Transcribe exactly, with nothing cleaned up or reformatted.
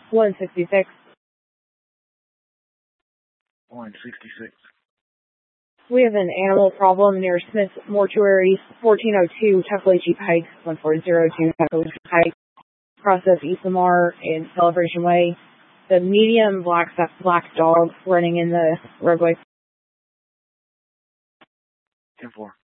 one sixty-six. one sixty-six. We have an animal problem near Smith Mortuary, fourteen oh two Tuckaleachee Pike, one four zero two Tuckaleachee Pike, across of Isamar in Celebration Way. The medium black black dog running in the roadway. ten four.